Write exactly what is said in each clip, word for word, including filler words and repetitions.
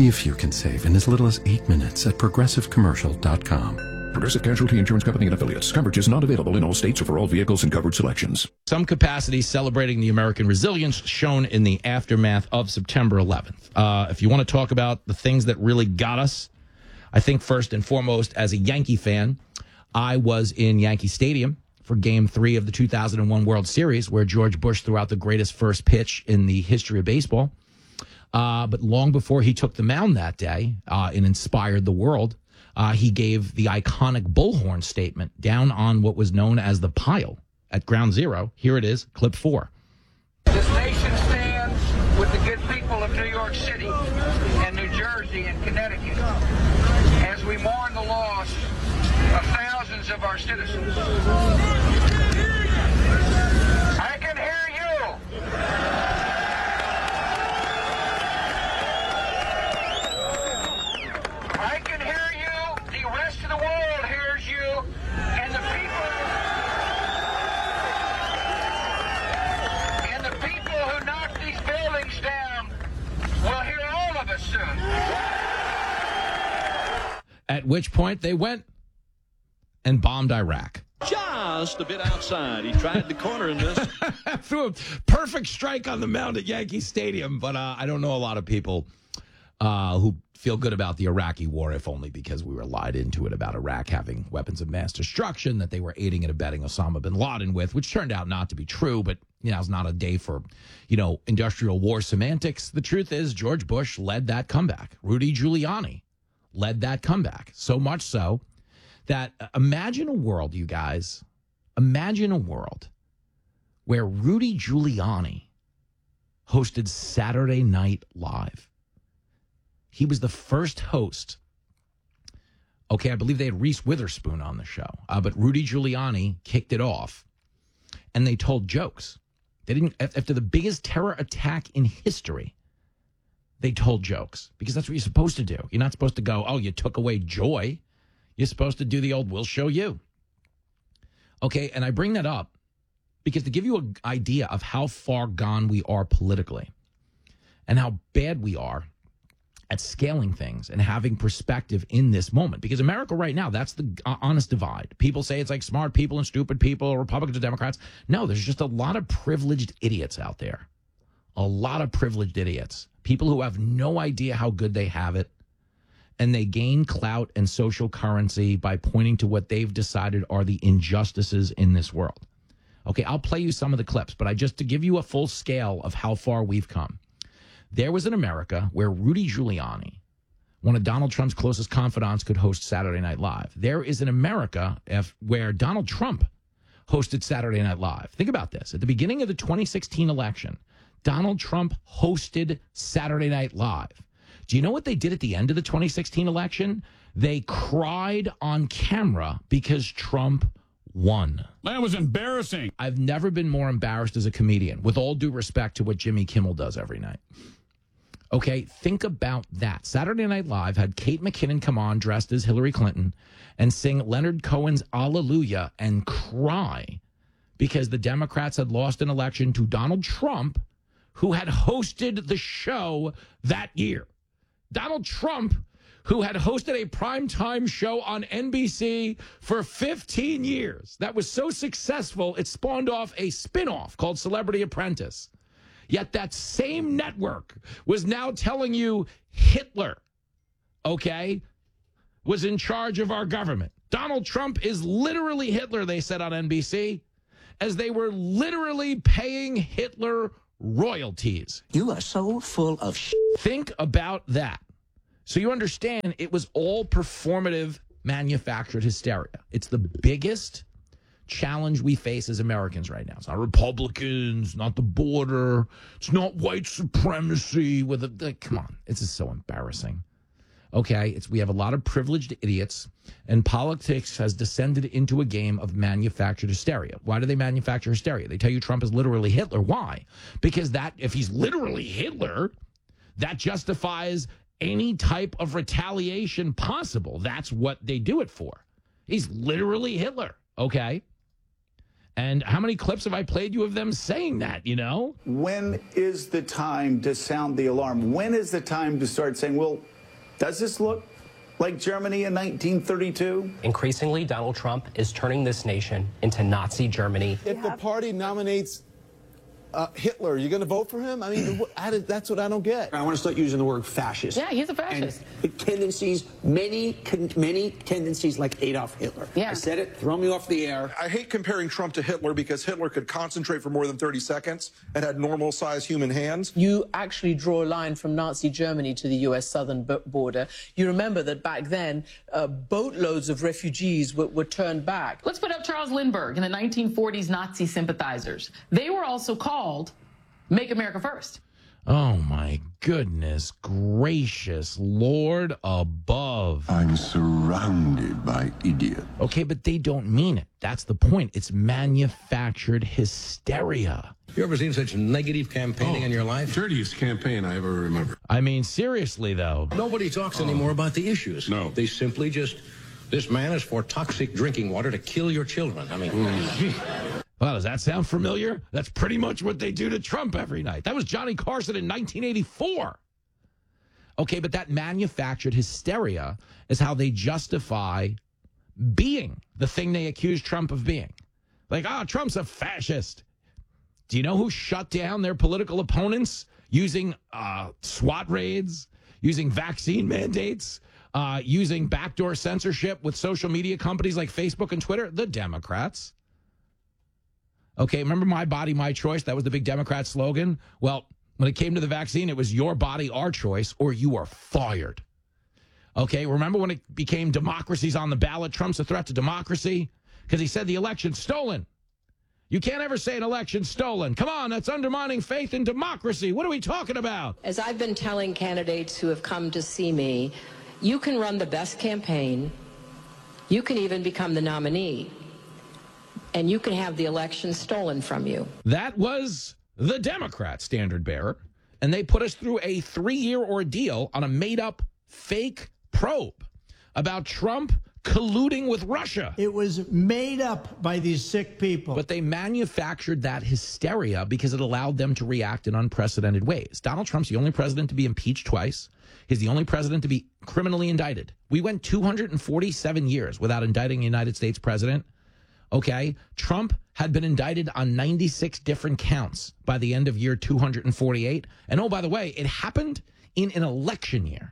See if you can save in as little as eight minutes at progressive commercial dot com. Progressive Casualty Insurance Company and Affiliates. Coverage is not available in all states or for all vehicles and covered selections. Some capacity celebrating the American resilience shown in the aftermath of September eleventh. Uh, if you want to talk about the things that really got us, I think first and foremost, as a Yankee fan, I was in Yankee Stadium for Game three of the two thousand one World Series, where George Bush threw out the greatest first pitch in the history of baseball. Uh, but long before he took the mound that day uh, and inspired the world, Uh, he gave the iconic bullhorn statement down on what was known as the pile at Ground Zero. Here it is, clip four. This nation stands with the good people of New York City and New Jersey and Connecticut as we mourn the loss of thousands of our citizens. I can hear you. I can hear you. The rest of the world hears you. And the people and the people who knocked these buildings down will hear all of us soon. At which point they went and bombed Iraq. Just a bit outside. He tried the corner in this. Threw a perfect strike on the mound at Yankee Stadium, but uh, I don't know a lot of people uh, who feel good about the Iraqi war, if only because we were lied into it about Iraq having weapons of mass destruction that they were aiding and abetting Osama bin Laden with, which turned out not to be true, but, you know, it's not a day for, you know, industrial war semantics. The truth is George Bush led that comeback. Rudy Giuliani led that comeback. So much so that uh, imagine a world, you guys, imagine a world where Rudy Giuliani hosted Saturday Night Live. He was the first host. Okay, I believe they had Reese Witherspoon on the show, uh, but Rudy Giuliani kicked it off, and they told jokes. They didn't, after the biggest terror attack in history, they told jokes, because that's what you're supposed to do. You're not supposed to go, oh, you took away joy. You're supposed to do the old, we'll show you. Okay, and I bring that up because to give you an idea of how far gone we are politically and how bad we are at scaling things and having perspective in this moment. Because America right now, that's the honest divide. People say it's like smart people and stupid people, Republicans and Democrats. No, there's just a lot of privileged idiots out there. A lot of privileged idiots. People who have no idea how good they have it. And they gain clout and social currency by pointing to what they've decided are the injustices in this world. Okay, I'll play you some of the clips, but I just to give you a full scale of how far we've come. There was an America where Rudy Giuliani, one of Donald Trump's closest confidants, could host Saturday Night Live. There is an America if, where Donald Trump hosted Saturday Night Live. Think about this. At the beginning of the twenty sixteen election, Donald Trump hosted Saturday Night Live. Do you know what they did at the end of the twenty sixteen election? They cried on camera because Trump won. That was embarrassing. I've never been more embarrassed as a comedian, with all due respect to what Jimmy Kimmel does every night. Okay, think about that. Saturday Night Live had Kate McKinnon come on dressed as Hillary Clinton and sing Leonard Cohen's Hallelujah and cry because the Democrats had lost an election to Donald Trump, who had hosted the show that year. Donald Trump, who had hosted a primetime show on N B C for fifteen years. That was so successful, it spawned off a spinoff called Celebrity Apprentice. Yet that same network was now telling you Hitler, okay, was in charge of our government. Donald Trump is literally Hitler, they said on N B C, as they were literally paying Hitler royalties. You are so full of shit. Think about that. So you understand it was all performative, manufactured hysteria. It's the biggest challenge we face as Americans right now. It's not Republicans, not the border. It's not white supremacy with a, like, come on. This is so embarrassing. Okay, it's we have a lot of privileged idiots, and politics has descended into a game of manufactured hysteria. Why do they manufacture hysteria? They tell you Trump is literally Hitler. Why? Because that if he's literally Hitler, that justifies any type of retaliation possible. That's what they do it for. He's literally Hitler, okay? And how many clips have I played you of them saying that, you know? When is the time to sound the alarm? When is the time to start saying, well, Does this look like Germany in nineteen thirty-two? Increasingly, Donald Trump is turning this nation into Nazi Germany. If the party nominates uh, Hitler, are you going to vote for him? I mean, I, that's what I don't get. I want to start using the word fascist. Yeah, he's a fascist. And tendencies, many, many tendencies like Adolf Hitler. Yeah. I said it, throw me off the air. I hate comparing Trump to Hitler because Hitler could concentrate for more than thirty seconds and had normal-sized human hands. You actually draw a line from Nazi Germany to the U S southern border. You remember that back then, uh, boatloads of refugees were, were turned back. Let's put up Charles Lindbergh and the nineteen forties Nazi sympathizers. They were also called Make America First. Oh, my goodness gracious, Lord above. I'm surrounded by idiots. Okay, but they don't mean it. That's the point. It's manufactured hysteria. You ever seen such negative campaigning oh, in your life? Dirtiest campaign I ever remember. I mean, seriously, though. Nobody talks oh. anymore about the issues. No. They simply just, this man is for toxic drinking water to kill your children. I mean... Mm. Well, does that sound familiar? That's pretty much what they do to Trump every night. That was Johnny Carson in nineteen eighty-four. Okay, but that manufactured hysteria is how they justify being the thing they accuse Trump of being. Like, ah, oh, Trump's a fascist. Do you know who shut down their political opponents using uh, SWAT raids, using vaccine mandates, uh, using backdoor censorship with social media companies like Facebook and Twitter? The Democrats. Okay, remember My Body, My Choice? That was the big Democrat slogan. Well, when it came to the vaccine, it was your body, our choice, or you are fired. Okay, remember when it became democracy's on the ballot? Trump's a threat to democracy because he said the election's stolen. You can't ever say an election's stolen. Come on, that's undermining faith in democracy. What are we talking about? As I've been telling candidates who have come to see me, you can run the best campaign. You can even become the nominee. And you can have the election stolen from you. That was the Democrat standard bearer. And they put us through a three-year ordeal on a made-up fake probe about Trump colluding with Russia. It was made up by these sick people. But they manufactured that hysteria because it allowed them to react in unprecedented ways. Donald Trump's the only president to be impeached twice. He's the only president to be criminally indicted. We went two hundred forty-seven years without indicting a United States president. Okay, Trump had been indicted on ninety-six different counts by the end of year two hundred forty-eight. And oh, by the way, it happened in an election year.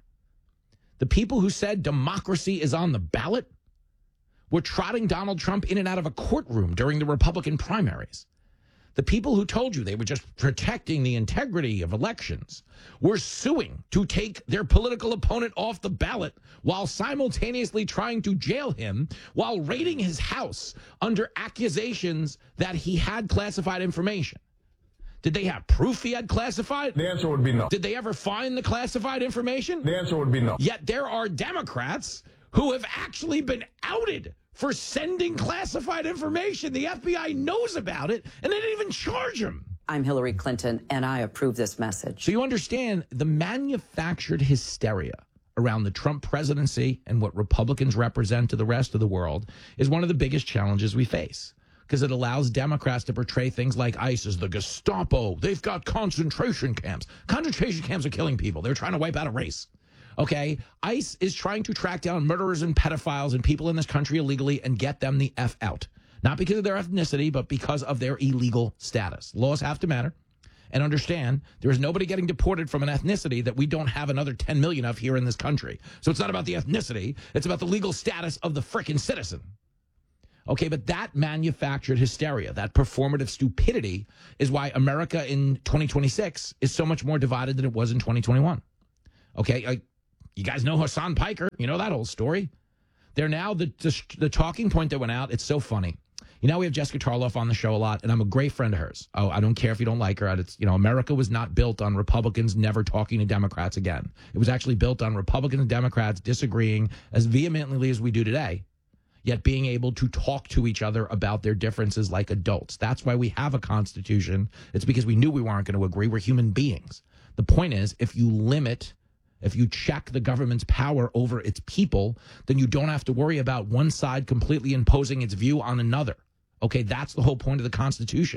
The people who said democracy is on the ballot were trotting Donald Trump in and out of a courtroom during the Republican primaries. The people who told you they were just protecting the integrity of elections were suing to take their political opponent off the ballot while simultaneously trying to jail him while raiding his house under accusations that he had classified information. Did they have proof he had classified? The answer would be no. Did they ever find the classified information? The answer would be no. Yet there are Democrats who have actually been outed for sending classified information. The F B I knows about it, and they didn't even charge him. I'm Hillary Clinton, and I approve this message. So you understand the manufactured hysteria around the Trump presidency and what Republicans represent to the rest of the world is one of the biggest challenges we face, because it allows Democrats to portray things like ICE as the Gestapo. They've got concentration camps. Concentration camps are killing people. They're trying to wipe out a race. Okay, ICE is trying to track down murderers and pedophiles and people in this country illegally and get them the F out. Not because of their ethnicity, but because of their illegal status. Laws have to matter. And understand, there is nobody getting deported from an ethnicity that we don't have another ten million of here in this country. So it's not about the ethnicity. It's about the legal status of the frickin' citizen. Okay, but that manufactured hysteria, that performative stupidity is why America in twenty twenty-six is so much more divided than it was in twenty twenty-one. Okay, I... You guys know Hassan Piker. You know that whole story. They're now the, the the talking point that went out. It's so funny. You know, we have Jessica Tarloff on the show a lot, and I'm a great friend of hers. Oh, I don't care if you don't like her. It's, you know, America was not built on Republicans never talking to Democrats again. It was actually built on Republicans and Democrats disagreeing as vehemently as we do today, yet being able to talk to each other about their differences like adults. That's why we have a Constitution. It's because we knew we weren't going to agree. We're human beings. The point is, if you limit... If you check the government's power over its people, then you don't have to worry about one side completely imposing its view on another. Okay, that's the whole point of the Constitution.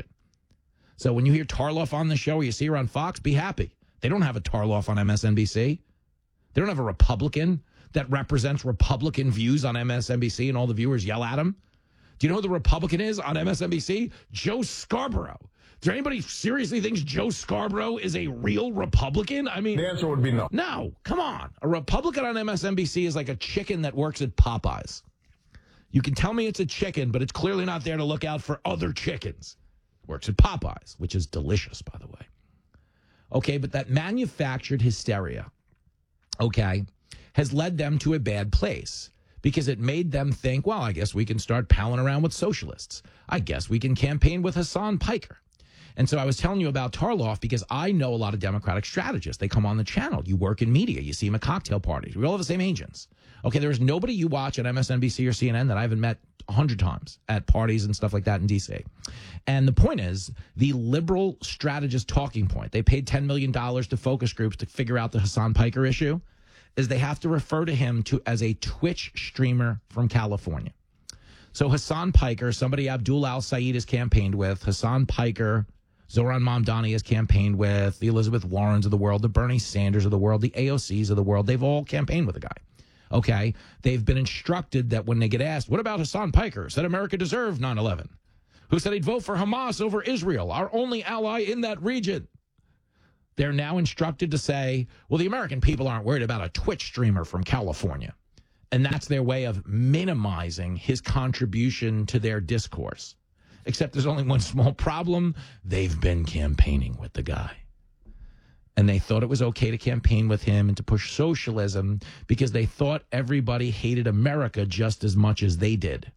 So when you hear Tarloff on the show or you see her on Fox, be happy. They don't have a Tarloff on M S N B C. They don't have a Republican that represents Republican views on M S N B C and all the viewers yell at him. Do you know who the Republican is on M S N B C? Joe Scarborough. Is there anybody seriously thinks Joe Scarborough is a real Republican? I mean, The answer would be no. No, come on. A Republican on M S N B C is like a chicken that works at Popeyes. You can tell me it's a chicken, but it's clearly not there to look out for other chickens. Works at Popeyes, which is delicious, by the way. Okay, but that manufactured hysteria, okay, has led them to a bad place because it made them think, well, I guess we can start palling around with socialists. I guess we can campaign with Hassan Piker. And so I was telling you about Tarloff because I know a lot of Democratic strategists. They come on the channel. You work in media. You see them at cocktail parties. We all have the same agents. Okay, there's nobody you watch on M S N B C or C N N that I haven't met a hundred times at parties and stuff like that in D C. And the point is, the liberal strategist talking point, they paid ten million dollars to focus groups to figure out the Hassan Piker issue, is they have to refer to him to as a Twitch streamer from California. So Hassan Piker, somebody Abdul Al-Said has campaigned with, Hassan Piker, Zoran Mamdani has campaigned with, the Elizabeth Warrens of the world, the Bernie Sanders of the world, the A O Cs of the world. They've all campaigned with the guy. Okay? They've been instructed that when they get asked, what about Hassan Piker? Said America deserved nine eleven. Who said he'd vote for Hamas over Israel, our only ally in that region? They're now instructed to say, well, the American people aren't worried about a Twitch streamer from California. And that's their way of minimizing his contribution to their discourse. Except there's only one small problem. They've been campaigning with the guy. And they thought it was okay to campaign with him and to push socialism because they thought everybody hated America just as much as they did.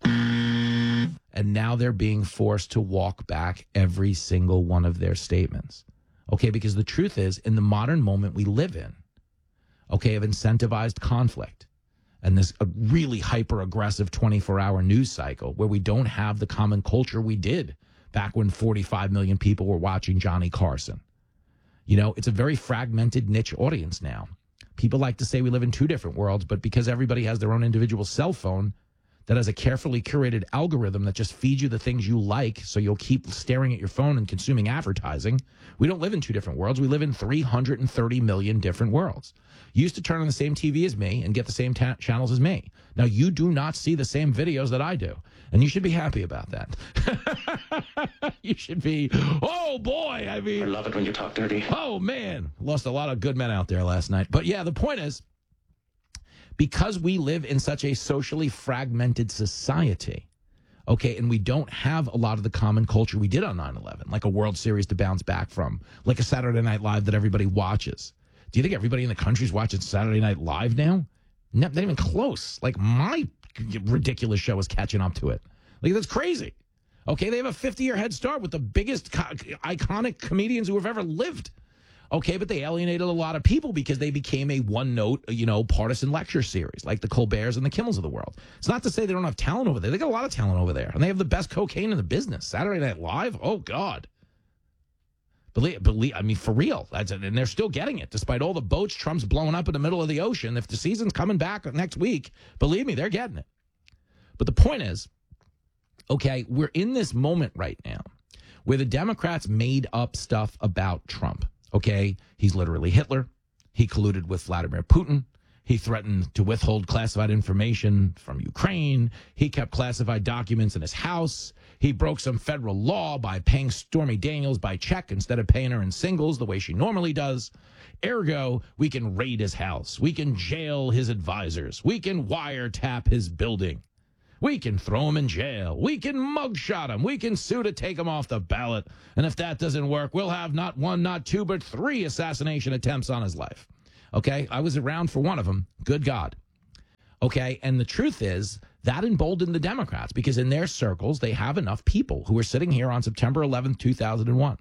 And now they're being forced to walk back every single one of their statements. Okay, because the truth is, in the modern moment we live in, okay, of incentivized conflict and this uh, really hyper-aggressive twenty-four hour news cycle where we don't have the common culture we did back when forty-five million people were watching Johnny Carson. You know, it's a very fragmented niche audience now. People like to say we live in two different worlds, but because everybody has their own individual cell phone that has a carefully curated algorithm that just feeds you the things you like, so you'll keep staring at your phone and consuming advertising. We don't live in two different worlds. We live in three hundred thirty million different worlds. You used to turn on the same T V as me and get the same ta- channels as me. Now, you do not see the same videos that I do, and you should be happy about that. You should be, oh, boy, I mean. I love it when you talk dirty. Oh, man. Lost a lot of good men out there last night. But, yeah, the point is, because we live in such a socially fragmented society, okay, and we don't have a lot of the common culture we did on nine eleven, like a World Series to bounce back from, like a Saturday Night Live that everybody watches. Do you think everybody in the country is watching Saturday Night Live now? No, not even close. Like, my ridiculous show is catching up to it. Like, that's crazy. Okay, they have a fifty-year head start with the biggest co- iconic comedians who have ever lived. Okay, but they alienated a lot of people because they became a one-note, you know, partisan lecture series, like the Colberts and the Kimmels of the world. It's not to say they don't have talent over there. They got a lot of talent over there, and they have the best cocaine in the business. Saturday Night Live? Oh, God. Believe, believe, I mean, for real. That's, and they're still getting it, despite all the boats Trump's blowing up in the middle of the ocean. If the season's coming back next week, believe me, they're getting it. But the point is, okay, we're in this moment right now where the Democrats made up stuff about Trump. Okay, he's literally Hitler. He colluded with Vladimir Putin. He threatened to withhold classified information from Ukraine. He kept classified documents in his house. He broke some federal law by paying Stormy Daniels by check instead of paying her in singles the way she normally does. Ergo, we can raid his house. We can jail his advisors. We can wiretap his building. We can throw him in jail. We can mugshot him. We can sue to take him off the ballot. And if that doesn't work, we'll have not one, not two, but three assassination attempts on his life. Okay? I was around for one of them. Good God. Okay? And the truth is, that emboldened the Democrats because in their circles, they have enough people who were sitting here on September eleventh, two thousand one.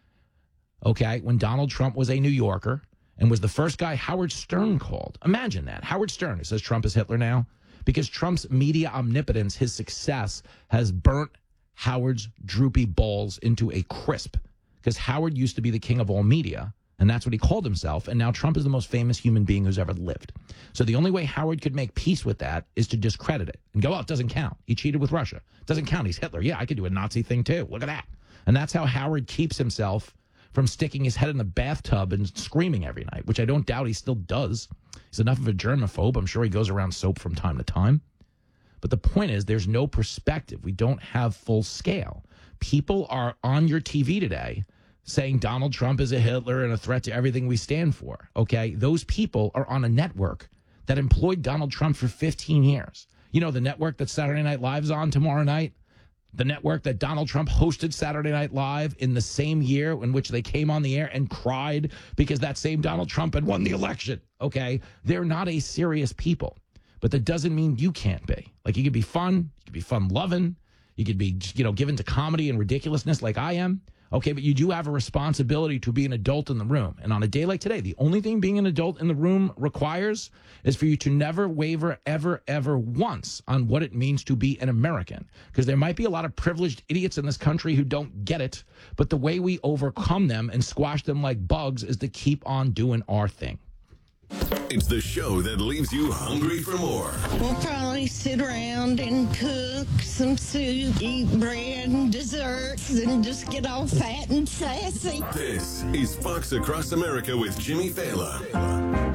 Okay? When Donald Trump was a New Yorker and was the first guy Howard Stern called. Imagine that. Howard Stern, who says Trump is Hitler now. Because Trump's media omnipotence, his success, has burnt Howard's droopy balls into a crisp. Because Howard used to be the king of all media, and that's what he called himself, and now Trump is the most famous human being who's ever lived. So the only way Howard could make peace with that is to discredit it and go, oh, it doesn't count. He cheated with Russia. It doesn't count. He's Hitler. Yeah, I could do a Nazi thing too. Look at that. And that's how Howard keeps himself from sticking his head in the bathtub and screaming every night, which I don't doubt he still does. He's enough of a germaphobe. I'm sure he goes around soap from time to time. But the point is, there's no perspective. We don't have full scale. People are on your T V today saying Donald Trump is a Hitler and a threat to everything we stand for. Okay, those people are on a network that employed Donald Trump for fifteen years. You know, the network that Saturday Night Live's on tomorrow night? The network that Donald Trump hosted Saturday Night Live in the same year in which they came on the air and cried because that same Donald Trump had won the election. Okay, they're not a serious people. But that doesn't mean you can't be. Like, you could be fun, you could be fun-loving, you could be, you know, given to comedy and ridiculousness like I am. Okay, but you do have a responsibility to be an adult in the room. And on a day like today, the only thing being an adult in the room requires is for you to never waver ever, ever once on what it means to be an American. Because there might be a lot of privileged idiots in this country who don't get it, but the way we overcome them and squash them like bugs is to keep on doing our thing. It's the show that leaves you hungry for more. We'll probably sit around and cook some soup, eat bread and desserts, and just get all fat and sassy. This is Fox Across America with Jimmy Fallon.